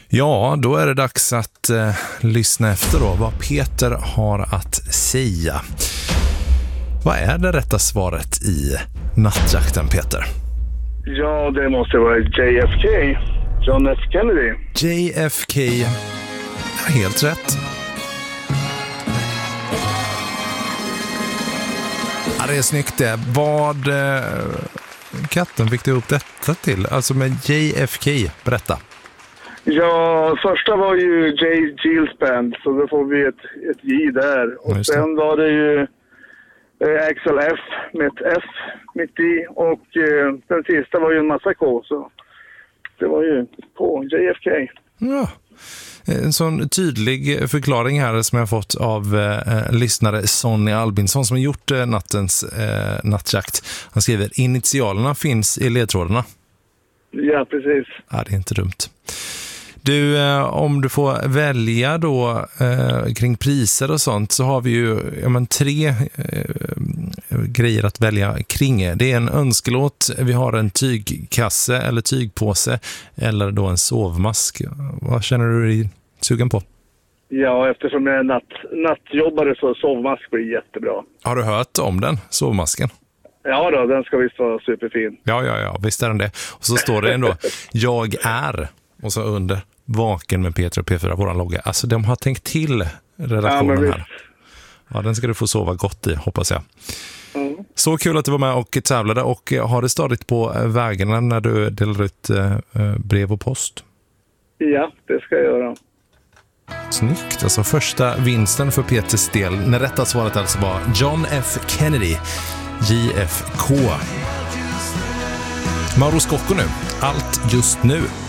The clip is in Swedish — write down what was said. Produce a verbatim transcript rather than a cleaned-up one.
Ja, då är det dags att eh, lyssna efter då vad Peter har att säga. Vad är det rätta svaret i nattjakten, Peter? Ja, det måste vara J F K. John F. Kennedy. J F K. Helt rätt. Ja, det är snyggt det. Vad eh, katten fick du upp detta till? Alltså med J F K, berätta. Ja, första var ju J. Gills Band, så då får vi ett, ett J där. Och sen var det ju eh, Axel F med ett F mitt i. Och eh, den sista var ju en massa K, så det var ju på J F K. Ja, en sån tydlig förklaring här som jag fått av eh, lyssnare Sonny Albinsson som har gjort eh, nattens eh, nattjakt. Han skriver, initialerna finns i ledtrådarna. Ja, precis. Ja, det är inte dumt. Du, eh, om du får välja då eh, kring priser och sånt så har vi ju ja, men tre eh, grejer att välja kring. Det är en önskelåt, vi har en tygkasse eller tygpåse eller då en sovmask. Vad känner du dig sugen på? Ja, eftersom jag är natt, nattjobbare så sovmask blir jättebra. Har du hört om den, sovmasken? Ja då, den ska visst vara superfin. Ja, ja, ja, visst är den det. Och så står det ändå, jag är, och så under, vaken med Peter och P fyra, våran logga. Alltså de har tänkt till redaktionen ja, här. Ja, den ska du få sova gott i, hoppas jag. Mm. Så kul att du var med och tävlade, och har det stadigt på vägarna när du delar ut eh, brev och post? Ja, det ska jag göra. Snyggt, alltså första vinsten för Peters del. När rätta svaret alltså var John F. Kennedy, J F K. Mauro Scocco nu, allt just nu.